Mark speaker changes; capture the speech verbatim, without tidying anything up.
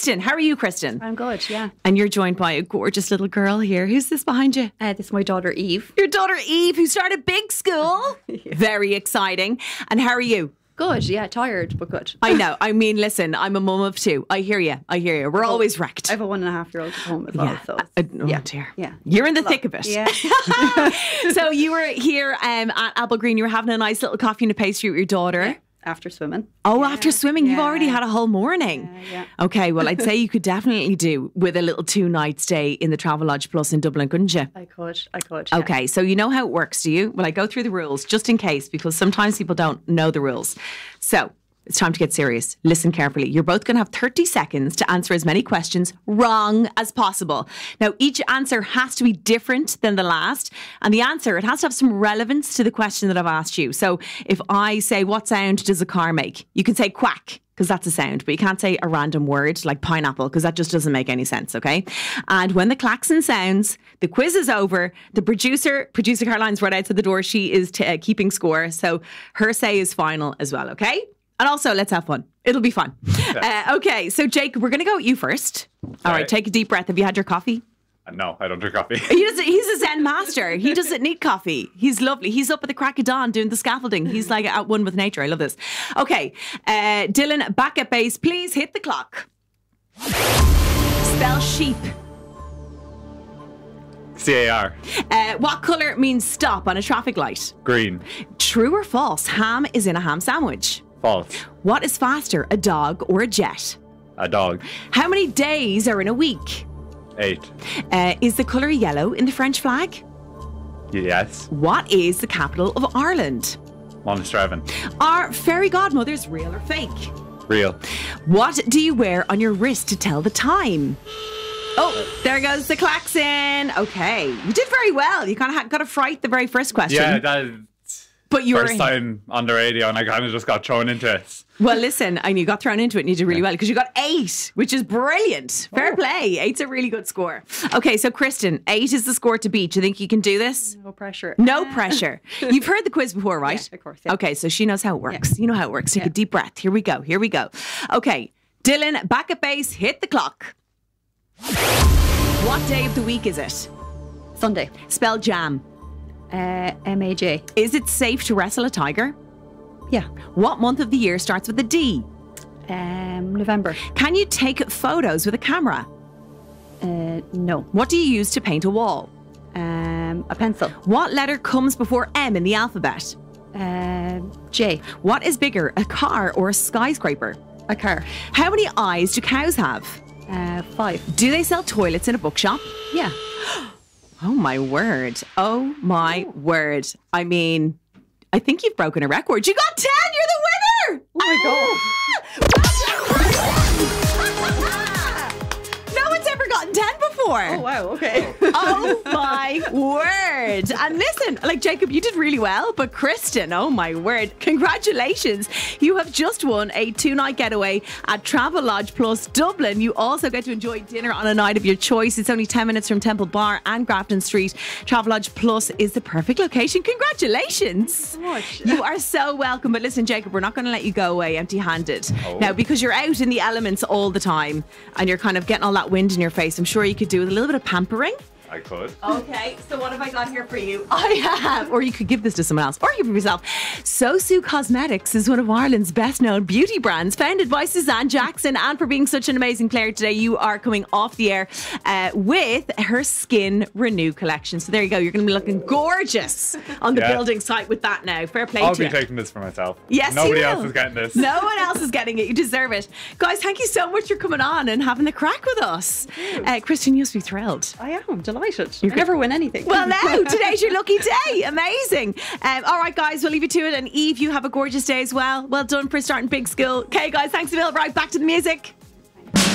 Speaker 1: Kristen. How are you, Kristen?
Speaker 2: I'm good, yeah.
Speaker 1: And you're joined by a gorgeous little girl here. Who's this behind you?
Speaker 2: Uh, this is my daughter, Eve.
Speaker 1: Your daughter, Eve, who started big school. Yeah. Very exciting. And how are you?
Speaker 2: Good, yeah. Tired, but good.
Speaker 1: I know. I mean, listen, I'm a mum of two. I hear you. I hear you. We're
Speaker 2: oh,
Speaker 1: always wrecked.
Speaker 2: I have a one and a half year old at home as well.
Speaker 1: Yeah.
Speaker 2: So
Speaker 1: uh, oh
Speaker 2: yeah.
Speaker 1: dear.
Speaker 2: Yeah.
Speaker 1: You're in the thick of it.
Speaker 2: Yeah.
Speaker 1: So you were here um, at Apple Green. You were having a nice little coffee and a pastry with your daughter.
Speaker 2: Yeah. After swimming.
Speaker 1: Oh,
Speaker 2: yeah.
Speaker 1: after swimming. You've
Speaker 2: yeah.
Speaker 1: already had a whole morning.
Speaker 2: Yeah, yeah.
Speaker 1: Okay, well, I'd say you could definitely do with a little two-night stay in the Travelodge Plus in Dublin, couldn't you?
Speaker 2: I could. I could. Yeah.
Speaker 1: Okay, so you know how it works, do you? Well, I go through the rules just in case, because sometimes people don't know the rules. So it's time to get serious. Listen carefully. You're both going to have thirty seconds to answer as many questions wrong as possible. Now, each answer has to be different than the last. And the answer, it has to have some relevance to the question that I've asked you. So if I say, what sound does a car make? You can say quack, because that's a sound. But you can't say a random word like pineapple, because that just doesn't make any sense, okay? And when the klaxon sounds, the quiz is over. The producer, producer Caroline's right outside the door. She is t- uh, keeping score. So her say is final as well, okay? And also, let's have fun. It'll be fun. Uh, okay, so Jacob, we're going to go with you first. All right. right, take a deep breath. Have you had your coffee?
Speaker 3: Uh, no, I don't drink coffee.
Speaker 1: He doesn't, he's a Zen master. He doesn't need coffee. He's lovely. He's up at the crack of dawn doing the scaffolding. He's like at one with nature. I love this. Okay, uh, Dylan, back at base. Please hit the clock. Spell sheep.
Speaker 3: C A R.
Speaker 1: Uh, what colour means stop on a traffic light?
Speaker 3: Green.
Speaker 1: True or false? Ham is in a ham sandwich.
Speaker 3: False.
Speaker 1: What is faster, a dog or a jet?
Speaker 3: A dog.
Speaker 1: How many days are in a week?
Speaker 3: Eight.
Speaker 1: Uh, is the colour yellow in the French flag?
Speaker 3: Yes.
Speaker 1: What is the capital of Ireland?
Speaker 3: Monastravan.
Speaker 1: Are fairy godmothers real or fake?
Speaker 3: Real.
Speaker 1: What do you wear on your wrist to tell the time? Oh, there goes the klaxon. Okay, you did very well. You kind of got a fright the very first question.
Speaker 3: Yeah, that is
Speaker 1: but you
Speaker 3: first
Speaker 1: were
Speaker 3: time on the radio and I kind of just got thrown into it.
Speaker 1: Well, listen, and you got thrown into it and you did really well because you got eight, which is brilliant. Fair oh. play. Eight's a really good score. Okay, so Kristen, eight is the score to beat. Do you think you can do this?
Speaker 2: No pressure.
Speaker 1: No pressure. You've heard the quiz before, right?
Speaker 2: Yeah, of course. Yeah.
Speaker 1: Okay, so she knows how it works. Yeah. You know how it works. Take
Speaker 2: yeah.
Speaker 1: a deep breath. Here we go. Here we go. Okay, Dylan, back at base. Hit the clock. What day of the week is it?
Speaker 2: Sunday.
Speaker 1: Spell jam.
Speaker 2: Uh, M A J.
Speaker 1: Is it safe to wrestle a tiger?
Speaker 2: Yeah.
Speaker 1: What month of the year starts with a D?
Speaker 2: Um, November.
Speaker 1: Can you take photos with a camera?
Speaker 2: Uh, no.
Speaker 1: What do you use to paint a wall?
Speaker 2: Um, a pencil.
Speaker 1: What letter comes before M in the alphabet?
Speaker 2: Uh, J.
Speaker 1: What is bigger, a car or a skyscraper?
Speaker 2: A car.
Speaker 1: How many eyes do cows have?
Speaker 2: Uh, five.
Speaker 1: Do they sell toilets in a bookshop?
Speaker 2: Yeah.
Speaker 1: Oh my word. Oh my Ooh. word. I mean, I think you've broken a record. You got ten. You're the winner.
Speaker 2: Oh my
Speaker 1: ah! God. No one's ever gotten ten before.
Speaker 2: Oh wow. Okay.
Speaker 1: Oh my word. And listen, like Jacob, you did really well, but Kristen, oh my word. Congratulations. You have just won a two-night getaway at Travelodge Plus Dublin. You also get to enjoy dinner on a night of your choice. It's only ten minutes from Temple Bar and Grafton Street. Travelodge Plus is the perfect location. Congratulations.
Speaker 2: Thank you so much.
Speaker 1: You are so welcome. But listen, Jacob, we're not going to let you go away empty-handed.
Speaker 3: Oh.
Speaker 1: Now, because you're out in the elements all the time and you're kind of getting all that wind in your face, I'm sure you could do with a little bit of pampering.
Speaker 3: I could.
Speaker 1: Okay, so what have I got here for you? I have, or you could give this to someone else, or give it yourself. Sosu Cosmetics is one of Ireland's best known beauty brands, founded by Suzanne Jackson. And for being such an amazing player today, you are coming off the air uh, with her Skin Renew collection. So there you go. You're going to be looking gorgeous on the yeah. building site with that now. Fair play
Speaker 3: I'll
Speaker 1: to you.
Speaker 3: I'll be taking this for myself.
Speaker 1: Yes,
Speaker 3: Nobody
Speaker 1: you will.
Speaker 3: else is getting this.
Speaker 1: No one else is getting it. You deserve it. Guys, thank you so much for coming on and having the crack with us. Uh, Kristen, you must be thrilled.
Speaker 2: I am delighted.
Speaker 1: You're
Speaker 2: I never win anything.
Speaker 1: Well, now, today's your lucky day. Amazing. Um, all right, guys, we'll leave you to it. And Eve, you have a gorgeous day as well. Well done for starting big school. Okay, guys, thanks a million. Right, back to the music.